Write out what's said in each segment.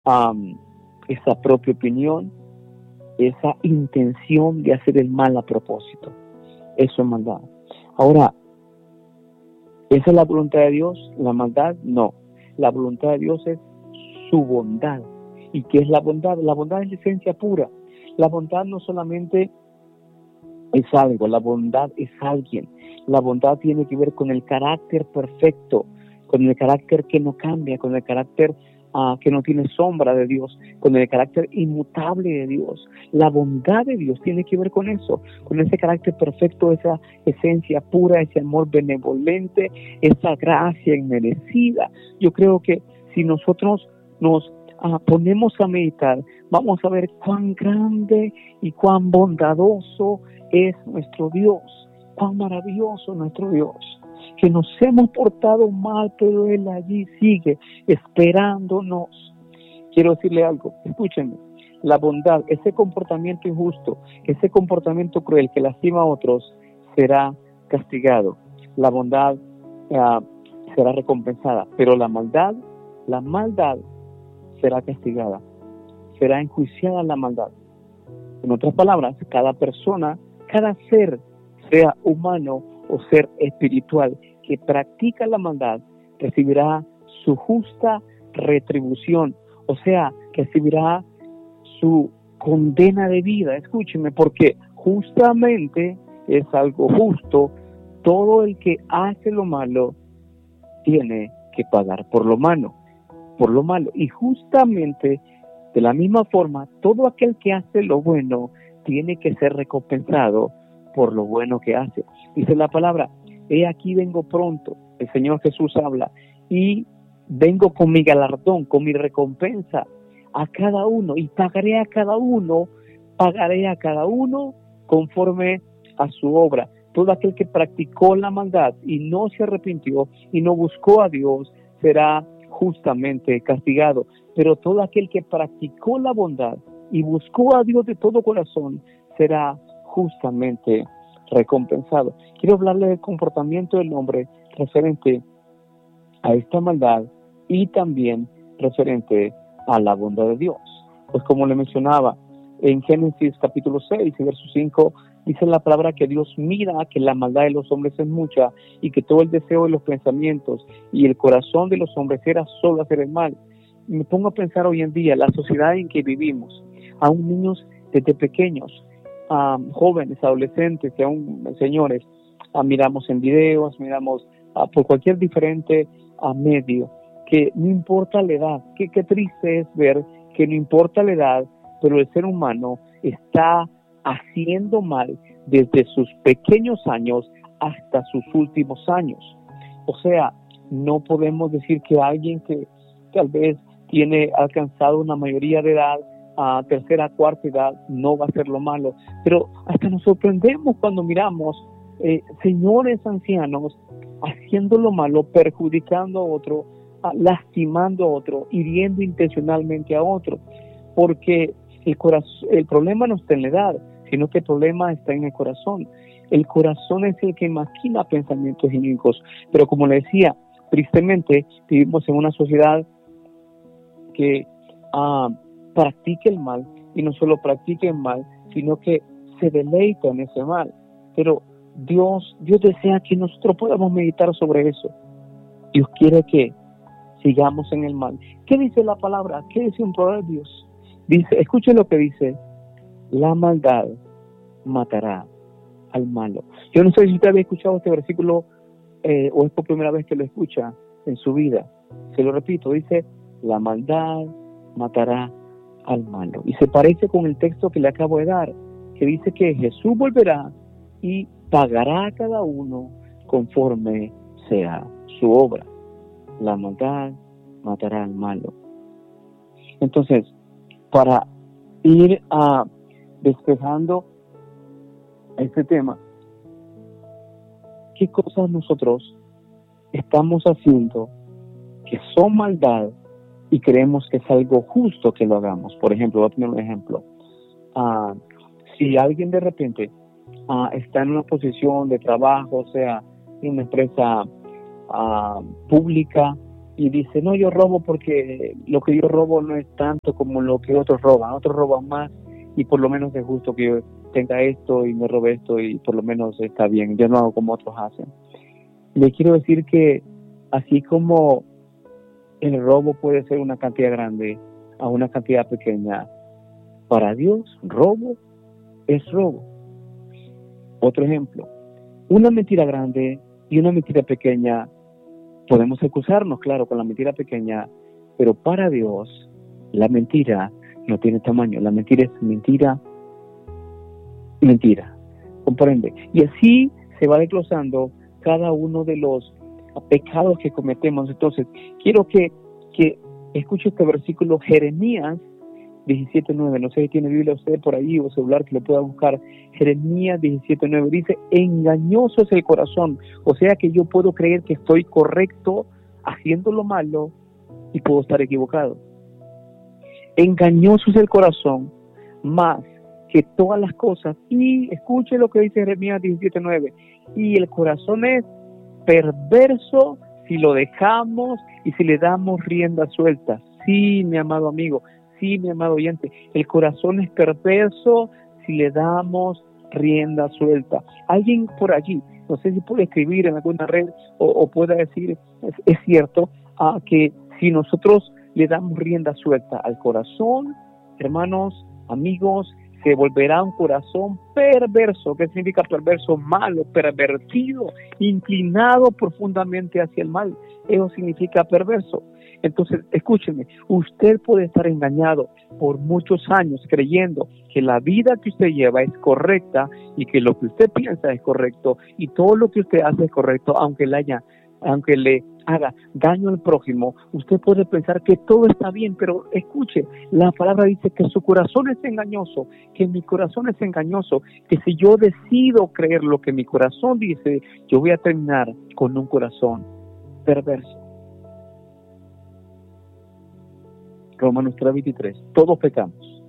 esa propia opinión, esa intención de hacer el mal a propósito. Eso es maldad. Ahora, ¿esa es la voluntad de Dios? ¿La maldad? No. La voluntad de Dios es su bondad. ¿Y qué es la bondad? La bondad es la esencia pura. La bondad no solamente es algo, la bondad es alguien. La bondad tiene que ver con el carácter perfecto, con el carácter que no cambia, con el carácter que no tiene sombra de Dios, con el carácter inmutable de Dios. La bondad de Dios tiene que ver con eso, con ese carácter perfecto, esa esencia pura, ese amor benevolente, esa gracia inmerecida. Yo creo que si nosotros nos ponemos a meditar, vamos a ver cuán grande y cuán bondadoso es nuestro Dios, cuán maravilloso nuestro Dios, que nos hemos portado mal, pero Él allí sigue esperándonos. Quiero decirle algo, escúchenme, la bondad, ese comportamiento injusto, ese comportamiento cruel que lastima a otros, será castigado. La bondad será recompensada, pero la maldad será castigada, será enjuiciada la maldad. En otras palabras, cada persona, cada ser, sea humano o ser espiritual, que practica la maldad, recibirá su justa retribución, o sea, recibirá su condena de vida. Escúcheme, porque justamente es algo justo, todo el que hace lo malo tiene que pagar por lo malo, y justamente de la misma forma, todo aquel que hace lo bueno tiene que ser recompensado por lo bueno que hace. Dice la palabra, he aquí vengo pronto, el Señor Jesús habla, y vengo con mi galardón, con mi recompensa a cada uno, y pagaré a cada uno conforme a su obra. Todo aquel que practicó la maldad y no se arrepintió y no buscó a Dios será justamente castigado, pero todo aquel que practicó la bondad y buscó a Dios de todo corazón será justamente recompensado. Quiero hablarle del comportamiento del hombre referente a esta maldad y también referente a la bondad de Dios. Pues como le mencionaba, en Génesis capítulo 6 y verso 5 dice la palabra que Dios mira que la maldad de los hombres es mucha y que todo el deseo de los pensamientos y el corazón de los hombres era solo hacer el mal. Y me pongo a pensar hoy en día la sociedad en que vivimos, aún niños desde pequeños, jóvenes, adolescentes y aún señores, miramos en videos, miramos por cualquier diferente medio, que no importa la edad, qué triste es ver que no importa la edad, pero el ser humano está haciendo mal desde sus pequeños años hasta sus últimos años. O sea, no podemos decir que alguien que tal vez tiene alcanzado una mayoría de edad, tercera, cuarta edad, no va a hacer lo malo. Pero hasta nos sorprendemos cuando miramos señores ancianos haciendo lo malo, perjudicando a otro, lastimando a otro, hiriendo intencionalmente a otro, porque el problema no está en la edad, sino que el problema está en el corazón. El corazón es el que maquina pensamientos inicuos. Pero como le decía, tristemente vivimos en una sociedad que practica el mal, y no solo practica el mal, sino que se deleita en ese mal. Pero Dios desea que nosotros podamos meditar sobre eso. Dios quiere que sigamos en el mal. ¿Qué dice la palabra? ¿Qué dice un Proverbios? Dice, escuche lo que dice: la maldad matará al malo. Yo no sé si usted había escuchado este versículo o es por primera vez que lo escucha en su vida. Se lo repito, dice, la maldad matará al malo. Y se parece con el texto que le acabo de dar, que dice que Jesús volverá y pagará a cada uno conforme sea su obra. La maldad matará al malo. Entonces, para ir despejando este tema, ¿qué cosas nosotros estamos haciendo que son maldad y creemos que es algo justo que lo hagamos? Por ejemplo, voy a poner un ejemplo. Si alguien de repente está en una posición de trabajo, o sea, en una empresa pública, y dice, no, yo robo porque lo que yo robo no es tanto como lo que otros roban más, y por lo menos es justo que yo tenga esto y me robe esto y por lo menos está bien, yo no hago como otros hacen. Le quiero decir que así como el robo puede ser una cantidad grande a una cantidad pequeña, para Dios robo es robo. Otro ejemplo, una mentira grande y una mentira pequeña, podemos excusarnos, claro, con la mentira pequeña, pero para Dios la mentira no tiene tamaño, la mentira es mentira, comprende. Y así se va desglosando cada uno de los pecados que cometemos. Entonces, quiero que escuche este versículo, Jeremías 17:9, no sé si tiene Biblia usted por ahí o celular que lo pueda buscar. Jeremías 17:9 dice, engañoso es el corazón, o sea que yo puedo creer que estoy correcto haciendo lo malo y puedo estar equivocado. Engañoso es el corazón más que todas las cosas, y escuche lo que dice Jeremías 17:9, y el corazón es perverso si lo dejamos y si le damos rienda suelta. Sí, mi amado amigo, sí, mi amado oyente, el corazón es perverso si le damos rienda suelta. Alguien por allí, no sé si puede escribir en alguna red o pueda decir, es cierto, que si nosotros le damos rienda suelta al corazón, hermanos, amigos, se volverá un corazón perverso. ¿Qué significa perverso? Malo, pervertido, inclinado profundamente hacia el mal. Eso significa perverso. Entonces, escúcheme, usted puede estar engañado por muchos años creyendo que la vida que usted lleva es correcta y que lo que usted piensa es correcto y todo lo que usted hace es correcto, aunque le haga daño al prójimo. Usted puede pensar que todo está bien, pero escuche, la palabra dice que su corazón es engañoso, que mi corazón es engañoso, que si yo decido creer lo que mi corazón dice, yo voy a terminar con un corazón perverso. Romanos 3:23, todos pecamos.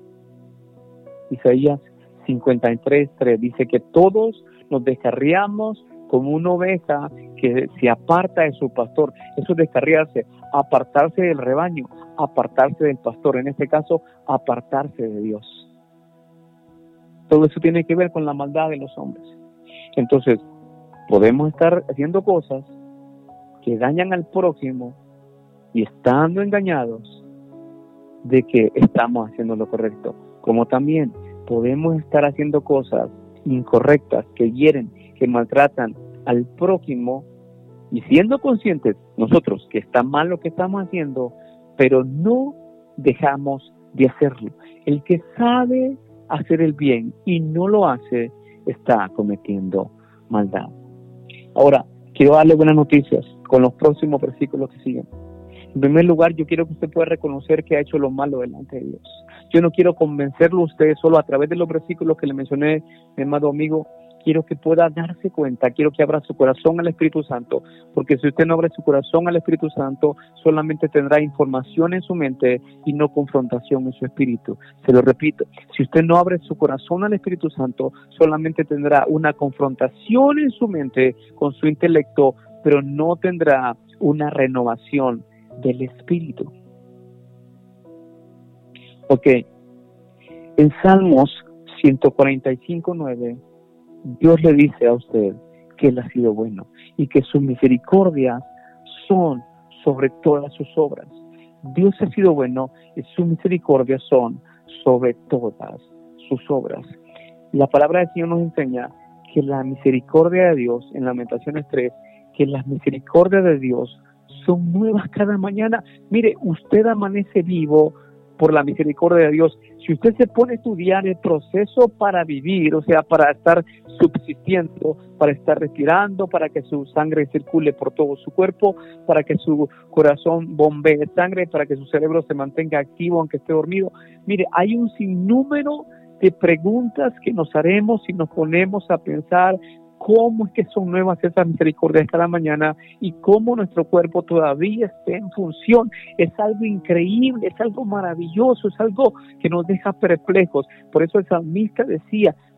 Isaías 53:3 dice que todos nos descarriamos como una oveja que se aparta de su pastor. Eso es descarriarse, apartarse del rebaño, apartarse del pastor, en este caso, apartarse de Dios. Todo eso tiene que ver con la maldad de los hombres. Entonces, podemos estar haciendo cosas que dañan al prójimo y estando engañados de que estamos haciendo lo correcto, como también podemos estar haciendo cosas incorrectas que hieren, que maltratan al prójimo y siendo conscientes nosotros que está mal lo que estamos haciendo, pero no dejamos de hacerlo. El que sabe hacer el bien y no lo hace, está cometiendo maldad. Ahora, quiero darle buenas noticias con los próximos versículos que siguen. En primer lugar, yo quiero que usted pueda reconocer que ha hecho lo malo delante de Dios. Yo no quiero convencerlo a usted solo a través de los versículos que le mencioné, mi amado amigo. Quiero que pueda darse cuenta, quiero que abra su corazón al Espíritu Santo, porque si usted no abre su corazón al Espíritu Santo, solamente tendrá información en su mente y no confrontación en su espíritu. Se lo repito, si usted no abre su corazón al Espíritu Santo, solamente tendrá una confrontación en su mente con su intelecto, pero no tendrá una renovación del espíritu. Ok, en Salmos 145:9, Dios le dice a usted que Él ha sido bueno y que sus misericordias son sobre todas sus obras. Dios ha sido bueno y sus misericordias son sobre todas sus obras. La palabra del Señor nos enseña que la misericordia de Dios, en Lamentaciones 3, que las misericordias de Dios son nuevas cada mañana. Mire, usted amanece vivo por la misericordia de Dios. Si usted se pone a estudiar el proceso para vivir, o sea, para estar subsistiendo, para estar respirando, para que su sangre circule por todo su cuerpo, para que su corazón bombee sangre, para que su cerebro se mantenga activo aunque esté dormido. Mire, hay un sinnúmero de preguntas que nos haremos si nos ponemos a pensar cómo es que son nuevas esas misericordias cada mañana y cómo nuestro cuerpo todavía está en función. Es algo increíble, es algo maravilloso, es algo que nos deja perplejos. Por eso el salmista decía,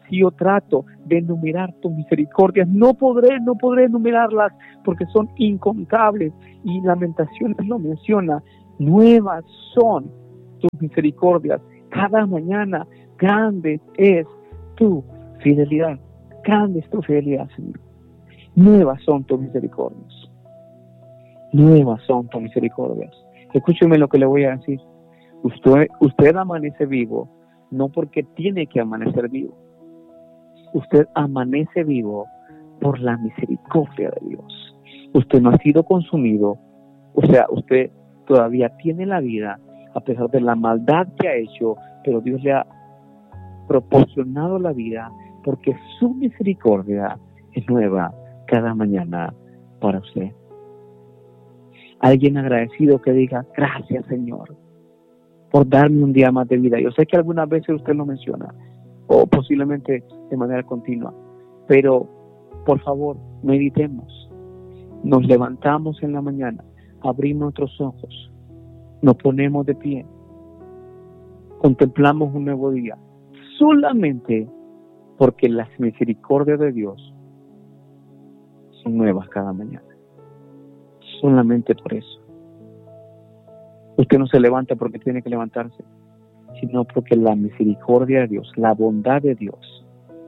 si yo trato de enumerar tus misericordias, no podré enumerarlas porque son incontables. Y Lamentaciones lo menciona, nuevas son tus misericordias cada mañana, grande es tu fidelidad, grande es tu fidelidad, Señor. Nuevas son tus misericordias, nuevas son tus misericordias. Escúcheme lo que le voy a decir. Usted amanece vivo, no porque tiene que amanecer vivo. Usted amanece vivo por la misericordia de Dios. Usted no ha sido consumido, o sea, usted todavía tiene la vida a pesar de la maldad que ha hecho, pero Dios le ha proporcionado la vida porque su misericordia es nueva cada mañana para usted. Alguien agradecido que diga, gracias Señor por darme un día más de vida. Yo sé que algunas veces usted lo menciona, o posiblemente de manera continua, pero por favor, meditemos. Nos levantamos en la mañana, abrimos nuestros ojos, nos ponemos de pie, contemplamos un nuevo día, solamente porque las misericordias de Dios son nuevas cada mañana. Solamente por eso. Usted no se levanta porque tiene que levantarse, sino porque la misericordia de Dios, la bondad de Dios,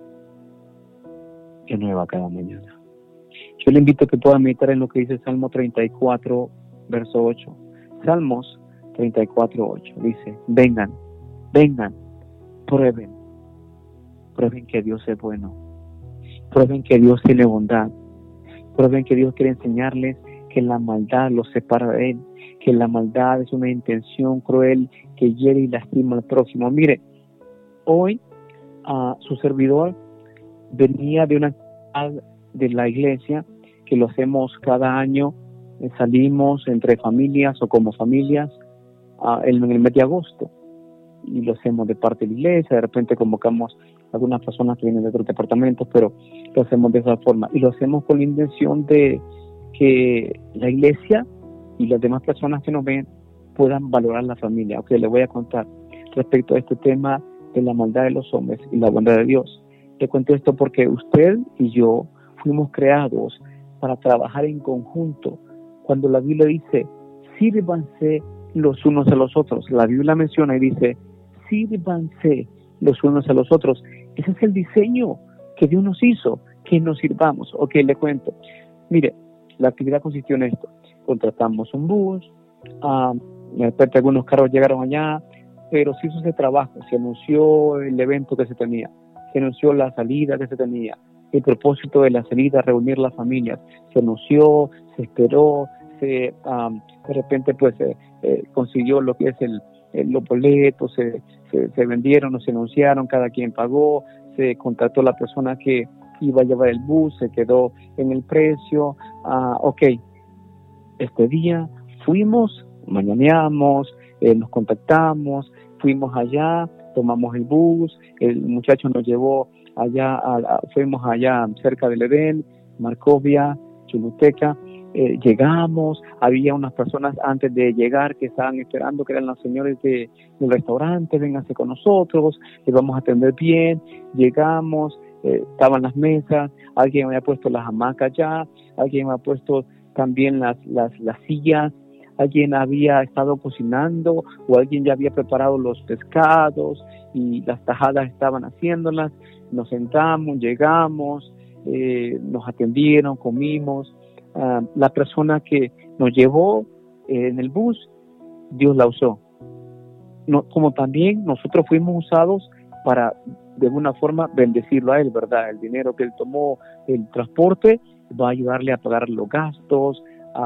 es nueva cada mañana. Yo le invito a que pueda meditar en lo que dice Salmo 34, verso 8. Salmos 34, 8. Dice, vengan, prueben que Dios es bueno. Prueben que Dios tiene bondad. Prueben que Dios quiere enseñarles que la maldad los separa de Él, que la maldad es una intención cruel que hiere y lastima al próximo. Mire, hoy su servidor venía de una actividad de la iglesia que lo hacemos cada año. Salimos entre familias o como familias en el mes de agosto y lo hacemos de parte de la iglesia. De repente convocamos a algunas personas que vienen de otros departamentos, pero lo hacemos de esa forma y lo hacemos con la intención de que la iglesia y las demás personas que nos ven puedan valorar la familia. Ok, le voy a contar respecto a este tema de la maldad de los hombres y la bondad de Dios. Le cuento esto porque usted y yo fuimos creados para trabajar en conjunto. Cuando la Biblia dice, sírvanse los unos a los otros, la Biblia menciona y dice, sírvanse los unos a los otros. Ese es el diseño que Dios nos hizo, que nos sirvamos. Ok, le cuento. Mire, la actividad consistió en esto. Contratamos un bus, de repente algunos carros llegaron allá, pero se hizo ese trabajo, se anunció el evento que se tenía, se anunció la salida que se tenía, el propósito de la salida, reunir las familias, se anunció, se esperó, de repente pues consiguió lo que es los boletos, se vendieron o se anunciaron, cada quien pagó, se contrató la persona que iba a llevar el bus, se quedó en el precio. Ok, este día fuimos, mañaneamos, nos contactamos, fuimos allá, tomamos el bus, el muchacho nos llevó allá, fuimos allá cerca del Edén, Marcovia, Choluteca. Llegamos, había unas personas antes de llegar que estaban esperando, que eran los señores del restaurante, vénganse con nosotros, les vamos a atender bien. Llegamos, estaban las mesas, alguien había puesto las hamacas ya, alguien había puesto también las sillas, alguien había estado cocinando o alguien ya había preparado los pescados y las tajadas estaban haciéndolas. Nos sentamos, llegamos, nos atendieron, comimos. La persona que nos llevó en el bus, Dios la usó. No, como también nosotros fuimos usados para de alguna forma bendecirlo a él, ¿verdad? El dinero que él tomó, el transporte, va a ayudarle a pagar los gastos,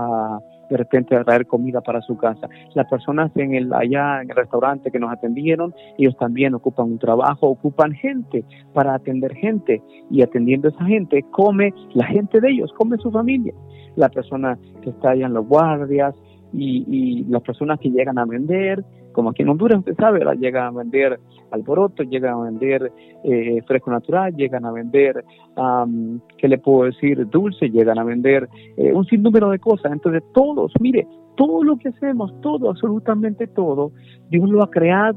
de repente a traer comida para su casa. Las personas allá en el restaurante que nos atendieron, ellos también ocupan un trabajo, ocupan gente para atender gente, y atendiendo a esa gente, come la gente de ellos, come su familia. La persona que está allá en los guardias y las personas que llegan a vender, como aquí en Honduras, usted sabe, ¿verdad? Llegan a vender alboroto, llegan a vender fresco natural, llegan a vender, ¿qué le puedo decir? Dulce, llegan a vender un sinnúmero de cosas. Entonces todos, mire, todo lo que hacemos, todo, absolutamente todo, Dios lo ha creado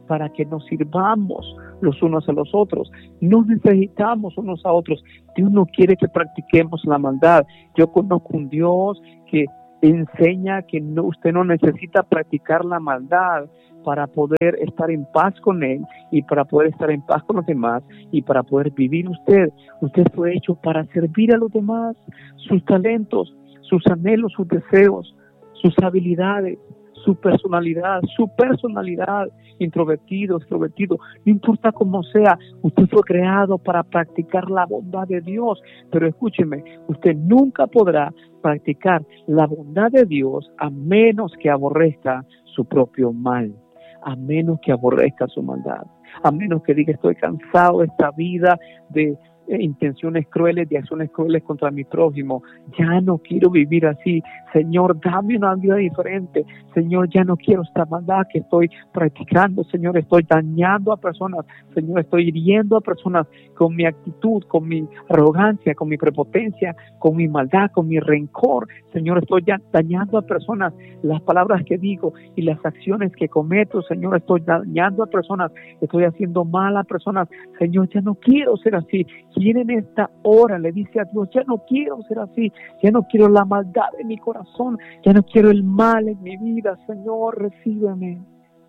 para que nos sirvamos los unos a los otros. No necesitamos unos a otros. Dios no quiere que practiquemos la maldad. Yo conozco un Dios que enseña que usted no necesita practicar la maldad para poder estar en paz con Él y para poder estar en paz con los demás y para poder vivir usted. Usted fue hecho para servir a los demás, sus talentos, sus anhelos, sus deseos, sus habilidades, su personalidad, introvertido, extrovertido, no importa cómo sea, usted fue creado para practicar la bondad de Dios. Pero escúcheme, usted nunca podrá practicar la bondad de Dios a menos que aborrezca su propio mal, a menos que aborrezca su maldad, a menos que diga estoy cansado de esta vida de intenciones crueles, de acciones crueles contra mi prójimo. Ya no quiero vivir así. Señor, dame una vida diferente. Señor, ya no quiero esta maldad que estoy practicando. Señor, estoy dañando a personas. Señor, estoy hiriendo a personas con mi actitud, con mi arrogancia, con mi prepotencia, con mi maldad, con mi rencor. Señor, estoy ya dañando a personas. Las palabras que digo y las acciones que cometo, Señor, estoy dañando a personas. Estoy haciendo mal a personas. Señor, ya no quiero ser así. Quien en esta hora le dice a Dios, ya no quiero ser así, ya no quiero la maldad en mi corazón, ya no quiero el mal en mi vida. Señor, recíbeme.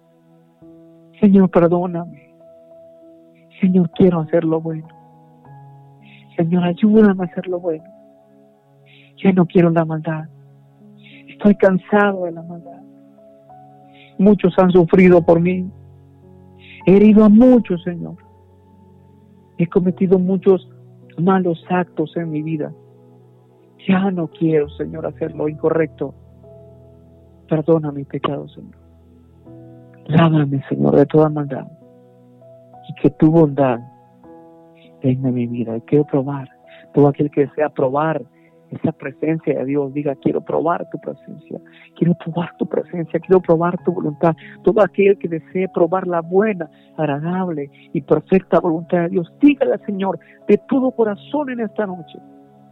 Señor, perdóname. Señor, quiero hacer lo bueno. Señor, ayúdame a hacer lo bueno. Ya no quiero la maldad. Estoy cansado de la maldad. Muchos han sufrido por mí. He herido a muchos, Señor. He cometido muchos malos actos en mi vida. Ya no quiero, Señor, hacer lo incorrecto. Perdona mi pecado, Señor. Lávame, Señor, de toda maldad. Y que tu bondad venga en mi vida. Y quiero probar. Todo aquel que desea probar esa presencia de Dios, diga, quiero probar tu presencia. Quiero probar tu presencia. Quiero probar tu voluntad. Todo aquel que desee probar la buena, agradable y perfecta voluntad de Dios, dígale al Señor de todo corazón en esta noche.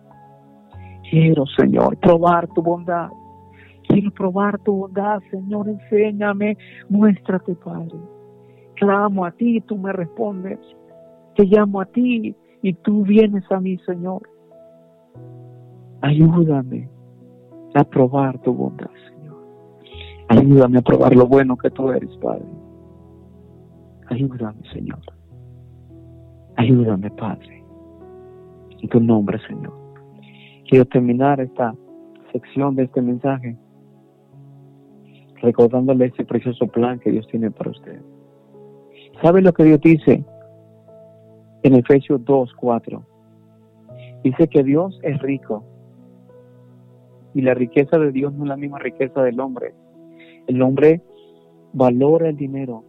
Quiero, Señor, probar tu bondad. Quiero probar tu bondad, Señor, enséñame, muéstrate, Padre. Clamo a ti y tú me respondes. Te llamo a ti y tú vienes a mí, Señor. Ayúdame a probar tu bondad, Señor. Ayúdame a probar lo bueno que tú eres, Padre. Ayúdame, Señor. Ayúdame, Padre. En tu nombre, Señor. Quiero terminar esta sección de este mensaje recordándole ese precioso plan que Dios tiene para usted. ¿Sabe lo que Dios dice en Efesios 2:4? Dice que Dios es rico y la riqueza de Dios no es la misma riqueza del hombre. El hombre valora el dinero,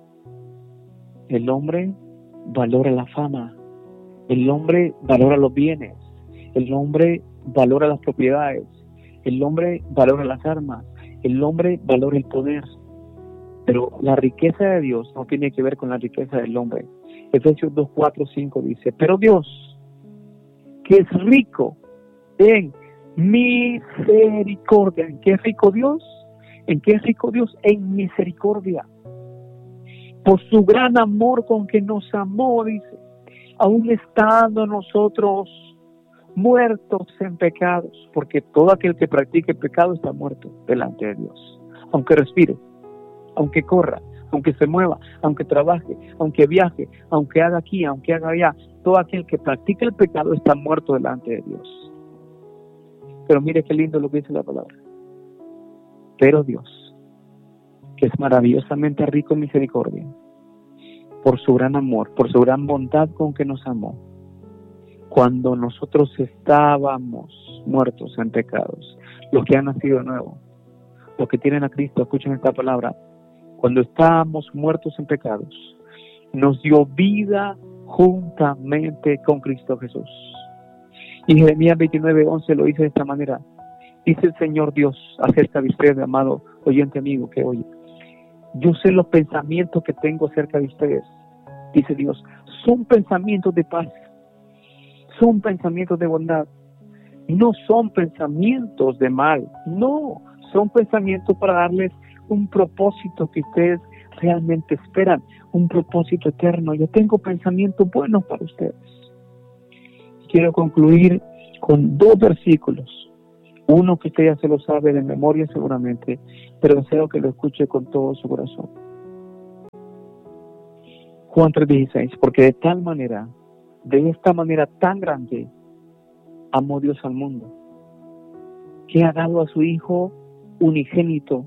el hombre valora la fama, el hombre valora los bienes, el hombre valora las propiedades, el hombre valora las armas, el hombre valora el poder. Pero la riqueza de Dios no tiene que ver con la riqueza del hombre. Efesios 2:4-5 dice, pero Dios, que es rico en misericordia. ¿En qué es rico Dios? ¿En qué es rico Dios? En misericordia. Por su gran amor con que nos amó, dice, aún estando nosotros muertos en pecados, porque todo aquel que practique el pecado está muerto delante de Dios. Aunque respire, aunque corra, aunque se mueva, aunque trabaje, aunque viaje, aunque haga aquí, aunque haga allá, todo aquel que practica el pecado está muerto delante de Dios. Pero mire qué lindo lo que dice la palabra. Pero Dios, que es maravillosamente rico en misericordia, por su gran amor, por su gran bondad con que nos amó, cuando nosotros estábamos muertos en pecados, los que han nacido de nuevo, los que tienen a Cristo, escuchen esta palabra, cuando estábamos muertos en pecados, nos dio vida juntamente con Cristo Jesús. Y Jeremías 29:11 lo dice de esta manera. Dice el Señor Dios acerca de ustedes, amado oyente amigo que oye. Yo sé los pensamientos que tengo acerca de ustedes, dice Dios. Son pensamientos de paz, son pensamientos de bondad, no son pensamientos de mal, no, son pensamientos para darles un propósito que ustedes realmente esperan un propósito eterno. Yo tengo pensamientos buenos para ustedes. Quiero concluir con 2 versículos. Uno que usted ya se lo sabe de memoria seguramente, pero deseo que lo escuche con todo su corazón. Juan 3:16, porque de esta manera tan grande, amó Dios al mundo, que ha dado a su Hijo unigénito,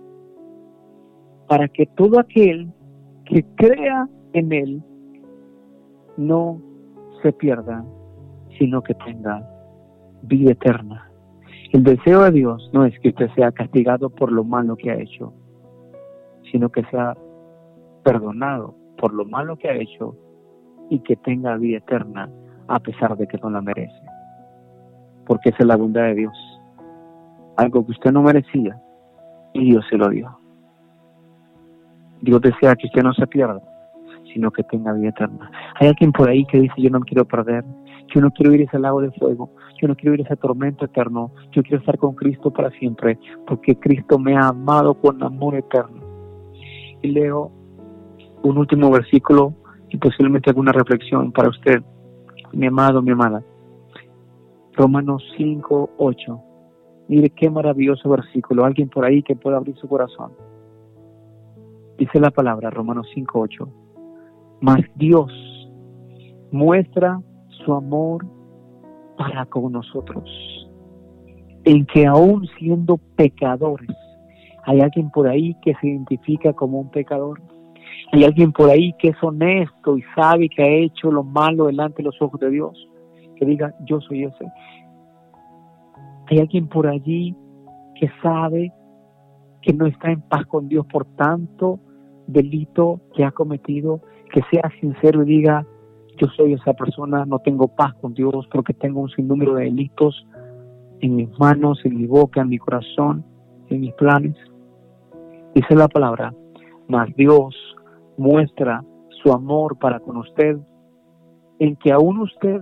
para que todo aquel que crea en Él no se pierda, sino que tenga vida eterna. El deseo de Dios no es que usted sea castigado por lo malo que ha hecho, sino que sea perdonado por lo malo que ha hecho y que tenga vida eterna a pesar de que no la merece. Porque esa es la bondad de Dios. Algo que usted no merecía y Dios se lo dio. Dios desea que usted no se pierda, sino que tenga vida eterna. Hay alguien por ahí que dice: yo no me quiero perder, yo no quiero ir a ese lago de fuego, yo no quiero ir a ese tormento eterno, yo quiero estar con Cristo para siempre, porque Cristo me ha amado con amor eterno. Y leo un último versículo y posiblemente alguna reflexión para usted, mi amado, mi amada. Romanos 5:8. Mire qué maravilloso versículo. Alguien por ahí que pueda abrir su corazón. Dice la palabra, Romanos 5:8. Mas Dios muestra su amor para con nosotros, en que aún siendo pecadores, hay alguien por ahí que se identifica como un pecador. Hay alguien por ahí que es honesto y sabe que ha hecho lo malo delante de los ojos de Dios, que diga: yo soy ese. Hay alguien por allí que sabe que no está en paz con Dios por tanto delito que ha cometido, que sea sincero y diga: yo soy esa persona, no tengo paz con Dios porque tengo un sinnúmero de delitos en mis manos, en mi boca, en mi corazón, en mis planes. Dice la palabra: mas Dios muestra su amor para con usted, en que aún usted,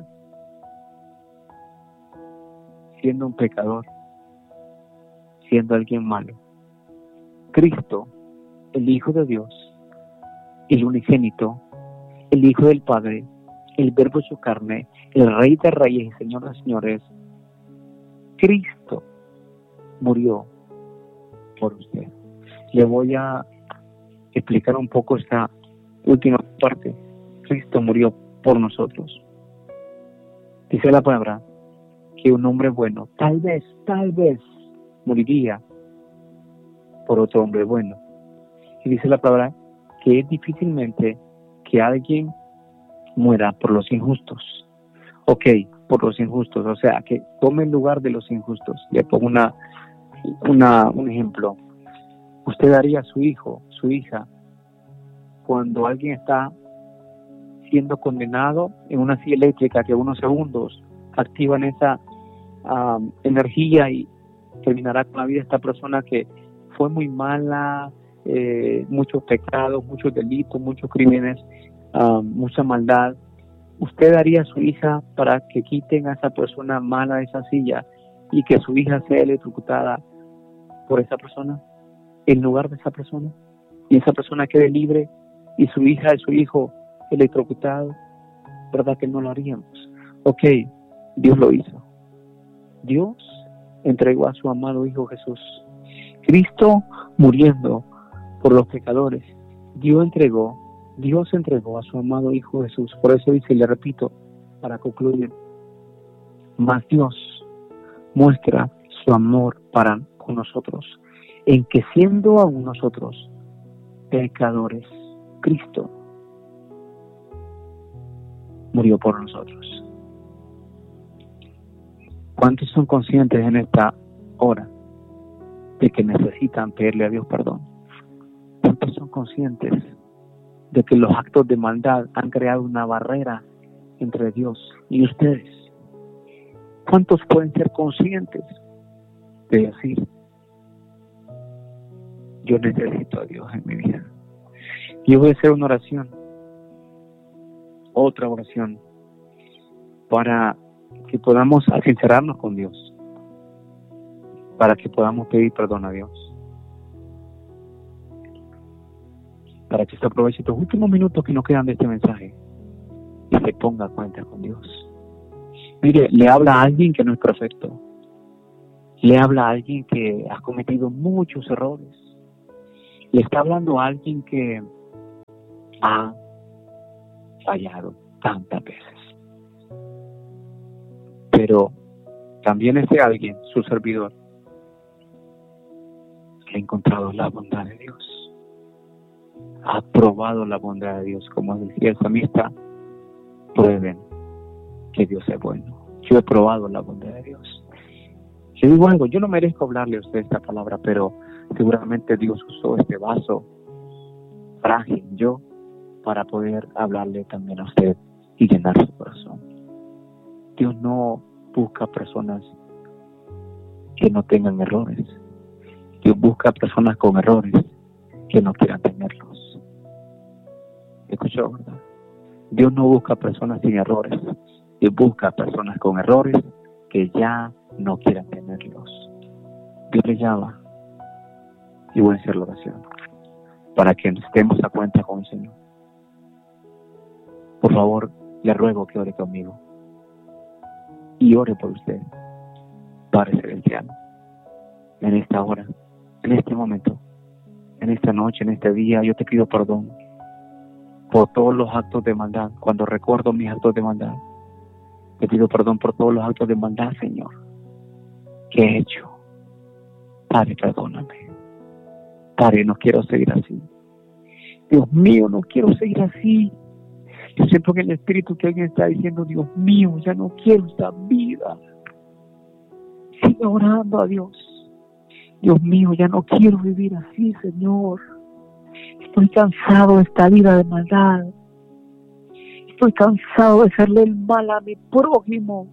siendo un pecador, siendo alguien malo, Cristo, el Hijo de Dios, el unigénito, el Hijo del Padre, el Verbo hecho carne, el Rey de Reyes y Señor de Señores, Cristo murió por usted. Le voy a explicar un poco esta última parte. Cristo murió por nosotros. Dice la palabra que un hombre bueno tal vez moriría por otro hombre bueno. Y dice la palabra que es difícilmente que alguien muera por los injustos. Ok, por los injustos, o sea, que tome el lugar de los injustos. Le pongo un ejemplo. Usted daría a su hijo, su hija, cuando alguien está siendo condenado en una silla eléctrica que unos segundos activan esa energía y terminará con la vida de esta persona que fue muy mala, muchos pecados, muchos delitos, muchos crímenes, mucha maldad. ¿Usted daría a su hija para que quiten a esa persona mala de esa silla y que su hija sea electrocutada por esa persona en lugar de esa persona? Y esa persona quede libre y su hija y su hijo electrocutado. ¿Verdad que no lo haríamos? Ok, Dios lo hizo. Dios entregó a su amado Hijo Jesús. Cristo muriendo por los pecadores. Dios entregó a su amado Hijo Jesús. Por eso dice, y le repito, para concluir, mas Dios muestra su amor para con nosotros, en que siendo aún nosotros pecadores, Cristo murió por nosotros. ¿Cuántos son conscientes en esta hora de que necesitan pedirle a Dios perdón? ¿Cuántos son conscientes de que los actos de maldad han creado una barrera entre Dios y ustedes? ¿Cuántos pueden ser conscientes de decir: yo necesito a Dios en mi vida? Yo voy a hacer una oración, otra oración, para que podamos sincerarnos con Dios, para que podamos pedir perdón a Dios. para que usted aproveche estos últimos minutos que nos quedan de este mensaje y se ponga a cuenta con Dios. Mire, le habla a alguien que no es perfecto. Le habla a alguien que ha cometido muchos errores. Le está hablando a alguien que ha fallado tantas veces. Pero también ese alguien, su servidor, ha encontrado la bondad de Dios. Ha probado la bondad de Dios. Como decía el salmista, prueben que Dios es bueno. Yo he probado la bondad de Dios. Le digo algo, yo no merezco hablarle a usted esta palabra, pero seguramente Dios usó este vaso frágil, yo, para poder hablarle también a usted y llenar su corazón. Dios no busca personas que no tengan errores. Dios busca personas con errores que no quieran tenerlos. ¿Escuchó, verdad? Dios no busca personas sin errores. Dios busca personas con errores que ya no quieran tenerlos. Dios le llama, y voy a hacer la oración para que estemos a cuenta con el Señor. Por favor, le ruego que ore conmigo y ore por usted, Padre Celestial, en esta hora, en este momento, en esta noche, en este día. Yo te pido perdón por todos los actos de maldad. Cuando recuerdo mis actos de maldad, te pido perdón por todos los actos de maldad, Señor, que he hecho. Padre, perdóname. Padre, no quiero seguir así. Dios mío, no quiero seguir así. Yo siento en el espíritu que alguien está diciendo, Dios mío, ya no quiero esta vida. Sigue orando a Dios. Dios mío, ya no quiero vivir así, Señor. Estoy cansado de esta vida de maldad. Estoy cansado de hacerle el mal a mi prójimo.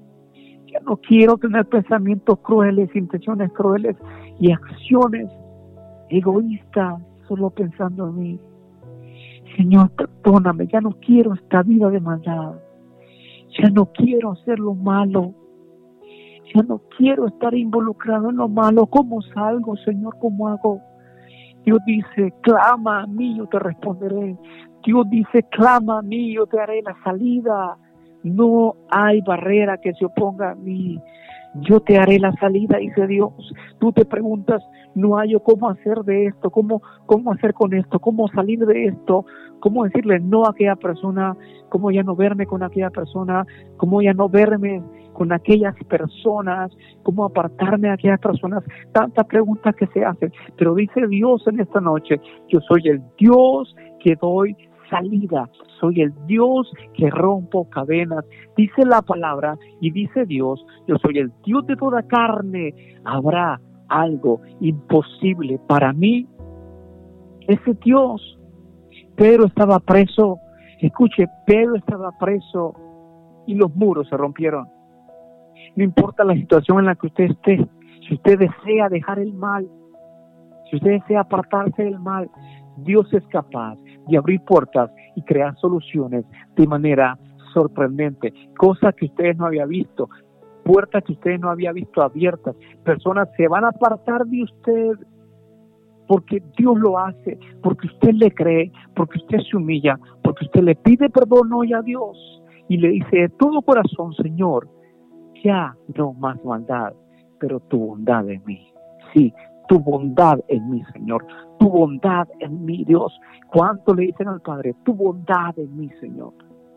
Ya no quiero tener pensamientos crueles, intenciones crueles y acciones egoístas, solo pensando en mí. Señor, perdóname, ya no quiero esta vida de maldad. Ya no quiero hacer lo malo. Ya no quiero estar involucrado en lo malo. ¿Cómo salgo, Señor? ¿Cómo hago? Dios dice, clama a mí, yo te responderé. Dios dice, clama a mí, yo te haré la salida. No hay barrera que se oponga a mí. Yo te haré la salida, dice Dios. Tú te preguntas, no hay cómo hacer de esto, cómo hacer con esto, cómo salir de esto, cómo decirle no a aquella persona, cómo ya no verme con aquella persona, cómo ya no verme con aquellas personas, cómo apartarme de aquellas personas. Tantas preguntas que se hacen, pero dice Dios en esta noche, yo soy el Dios que doy salida, soy el Dios que rompo cadenas, dice la palabra, y dice Dios, yo soy el Dios de toda carne. ¿Habrá algo imposible para mí? Ese Dios. Pedro estaba preso, escuche, Pedro estaba preso y los muros se rompieron. No importa la situación en la que usted esté, si usted desea dejar el mal, si usted desea apartarse del mal, Dios es capaz de abrir puertas y crear soluciones de manera sorprendente, cosas que ustedes no habían visto, puertas que ustedes no habían visto abiertas. Personas se van a apartar de usted porque Dios lo hace, porque usted le cree, porque usted se humilla, porque usted le pide perdón hoy a Dios y le dice de todo corazón, Señor, ya no más maldad, pero tu bondad en mí. Sí, tu bondad en mí, Señor. Tu bondad en mí, Dios. ¿Cuánto le dicen al Padre? Tu bondad en mí, Señor.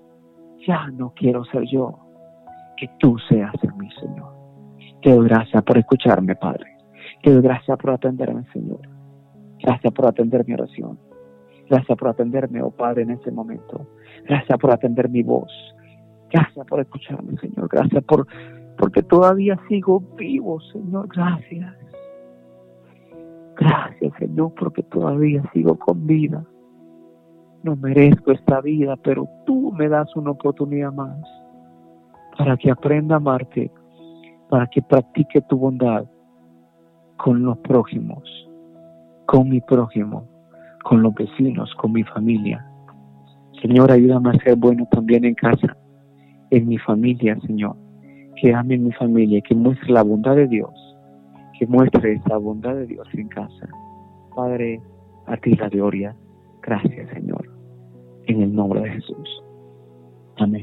Ya no quiero ser yo, que tú seas en mí, Señor. Te doy gracias por escucharme, Padre. Te doy gracias por atenderme, Señor. Gracias por atender mi oración. Gracias por atenderme, oh Padre, en este momento. Gracias por atender mi voz. Gracias por escucharme, Señor. Gracias porque todavía sigo vivo, Señor. Gracias. Gracias, Señor, porque todavía sigo con vida. No merezco esta vida, pero tú me das una oportunidad más para que aprenda a amarte, para que practique tu bondad con los prójimos, con mi prójimo, con los vecinos, con mi familia. Señor, ayúdame a ser bueno también en casa, en mi familia, Señor. Que ame en mi familia, que muestre la bondad de Dios, que muestre esa bondad de Dios en casa. Padre, a ti la gloria. Gracias, Señor, en el nombre de Jesús. Amén.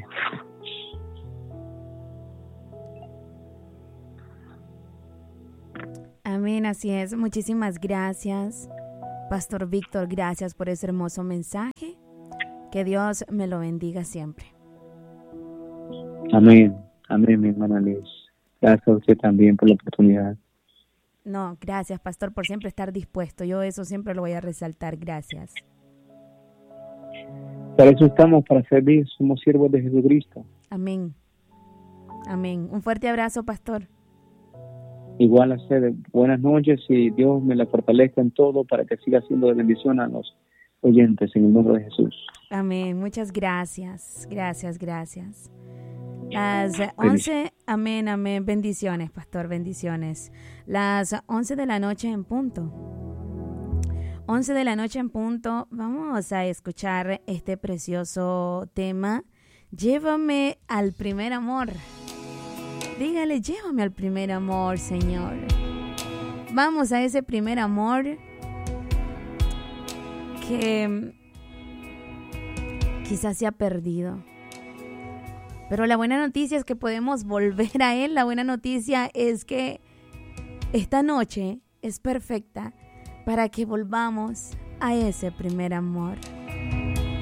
Amén, así es. Muchísimas gracias, Pastor Víctor. Gracias por ese hermoso mensaje. Que Dios me lo bendiga siempre. Amén. Amén, mi hermana Liz. Gracias a usted también por la oportunidad. No, gracias, Pastor, por siempre estar dispuesto. Yo eso siempre lo voy a resaltar. Gracias. Para eso estamos, para servir. Somos siervos de Jesucristo. Amén. Amén. Un fuerte abrazo, Pastor. Igual a ustedes. Buenas noches y Dios me la fortalezca en todo para que siga siendo de bendición a los oyentes en el nombre de Jesús. Amén. Muchas gracias. Gracias. Las 11, amén, amén. Bendiciones, Pastor, bendiciones. Las 11 de la noche en punto. 11 de la noche en punto. Vamos a escuchar este precioso tema. Llévame al primer amor. Dígale, llévame al primer amor, Señor. Vamos a ese primer amor que quizás se ha perdido. Pero la buena noticia es que podemos volver a Él. La buena noticia es que esta noche es perfecta para que volvamos a ese primer amor.